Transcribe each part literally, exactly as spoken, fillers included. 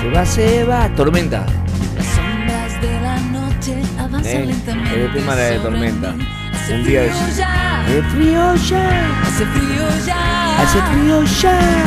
Se va, se va. Tormenta. Las sombras de la noche avanzan Eh, lentamente. el tema era de Tormenta. Hace Un día de... frío ya. Hace frío ya. Hace frío ya. Hace frío ya.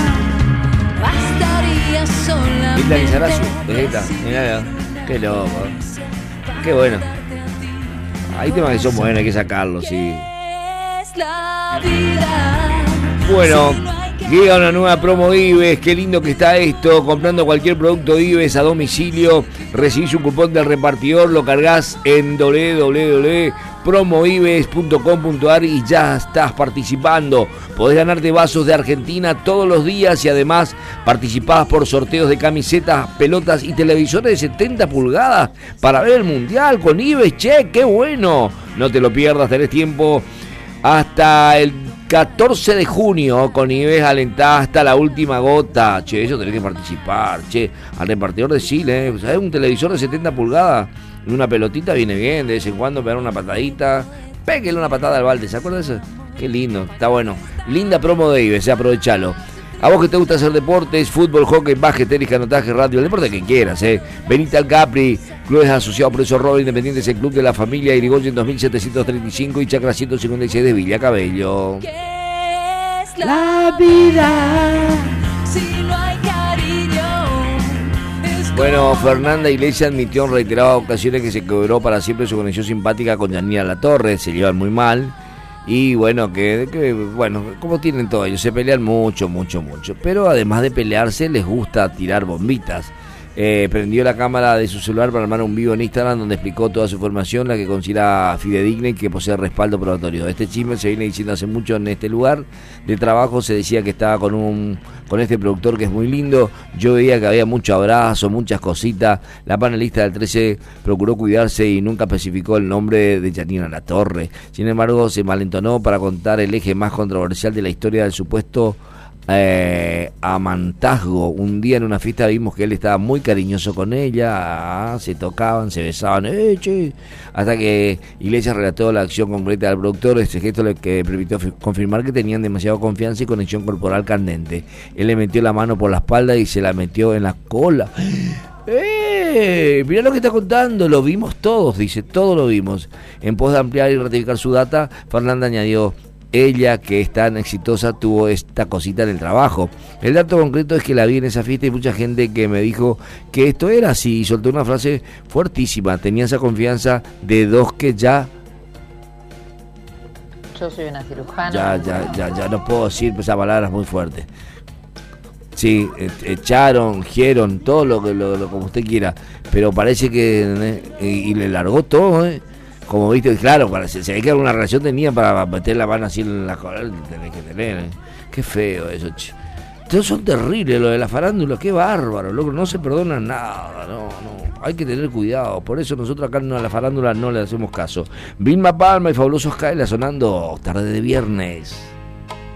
Bastaría solamente. Linda Lizarazu, Vegeta, mirá, qué loco. Qué bueno. Hay temas que son buenos, hay que sacarlos, sí. Es la vida. Bueno, llega una nueva promo Ives, qué lindo que está esto. Comprando cualquier producto Ives a domicilio, recibís un cupón del repartidor, lo cargas en doble u doble u doble u punto promo ives punto com punto a r y ya estás participando. Podés ganarte vasos de Argentina todos los días y además participás por sorteos de camisetas, pelotas y televisores de setenta pulgadas para ver el mundial con Ives. Che, qué bueno. No te lo pierdas, tenés tiempo hasta el catorce de junio con Ives, alentá hasta la última gota. Che, eso tenés que participar. Che, al repartidor de Chile, ¿eh? ¿Sabés? Un televisor de setenta pulgadas y una pelotita viene bien, de vez en cuando pegar una patadita. Péguele una patada al balde, ¿se acuerdan de eso? Qué lindo, está bueno. Linda promo de Ives, aprovechalo. A vos que te gusta hacer deportes, fútbol, hockey, básquet, tenis, canotaje, radio, el deporte que quieras, eh. Venite al Capri, clubes asociados por eso Robo Independiente, es el club de la familia Irigoyen dos mil setecientos treinta y cinco y Chacra ciento cincuenta y seis de Villa Cabello. ¿Qué es La vida. Si no hay cariño. Es Bueno, como- Fernanda Iglesias admitió en reiteradas ocasiones que se quebró para siempre su conexión simpática con Yanina Latorre, se llevan muy mal. Y bueno, que, que bueno, como tienen todos ellos, se pelean mucho, mucho, mucho. Pero además de pelearse, les gusta tirar bombitas. Eh, prendió la cámara de su celular para armar un vivo en Instagram donde explicó toda su información, la que considera fidedigna y que posee respaldo probatorio. Este chisme se viene diciendo hace mucho en este lugar de trabajo. Se decía que estaba con un con este productor que es muy lindo. Yo veía que había mucho abrazo, muchas cositas. La panelista del trece procuró cuidarse y nunca especificó el nombre de Yanina Latorre. Sin embargo, se malentonó para contar el eje más controversial de la historia del supuesto Eh, amantazgo. Un día en una fiesta vimos que él estaba muy cariñoso con ella, ah, se tocaban, se besaban, eh, che. Hasta que Iglesias relató la acción concreta del productor. Este gesto le que permitió f- confirmar que tenían demasiada confianza y conexión corporal candente. Él le metió la mano por la espalda y se la metió en la cola. ¡Eh! Mirá lo que está contando, lo vimos todos, dice, todo lo vimos. En pos de ampliar y ratificar su data, Fernanda añadió: ella, que es tan exitosa, tuvo esta cosita en el trabajo. El dato concreto es que la vi en esa fiesta y mucha gente que me dijo que esto era así, y soltó una frase fuertísima. Tenía esa confianza de dos que ya, Yo soy una cirujana. ya, ya, ya, ya no puedo decir esas palabras muy fuertes. Sí, e- echaron, gieron, todo lo que lo, lo como usted quiera, pero parece que eh, y, y le largó todo, ¿eh? Como viste, claro, parece, se ve que alguna relación tenía para meter la mano así en la cola, tenés que tener, ¿eh? Qué feo eso, che. Todos son terribles lo de la farándula, qué bárbaro, loco, no se perdona nada, no, no, hay que tener cuidado, por eso nosotros acá a la farándula no le hacemos caso. Vilma Palma y Fabulosos Kaila sonando tarde de viernes.